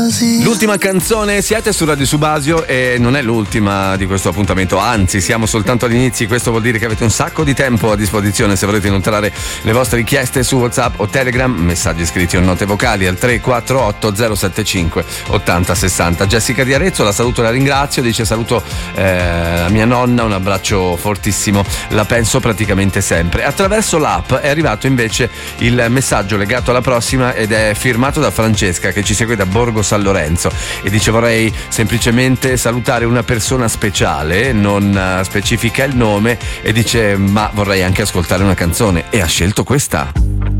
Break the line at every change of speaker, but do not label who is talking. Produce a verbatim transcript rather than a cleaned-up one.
L'ultima canzone, siete su Radio Subasio e non è l'ultima di questo appuntamento, anzi siamo soltanto all'inizio. Questo vuol dire che avete un sacco di tempo a disposizione se volete inoltrare le vostre richieste su WhatsApp o Telegram, messaggi scritti o note vocali al tre quattro otto zero sette cinque otto zero sei zero. Jessica di Arezzo, la saluto e la ringrazio, dice saluto eh, la mia nonna, un abbraccio fortissimo, la penso praticamente sempre. Attraverso l'app è arrivato invece il messaggio legato alla prossima ed è firmato da Francesca che ci segue da Borgo San Lorenzo e dice: vorrei semplicemente salutare una persona speciale, non uh, specifica il nome, e dice ma vorrei anche ascoltare una canzone, e ha scelto questa.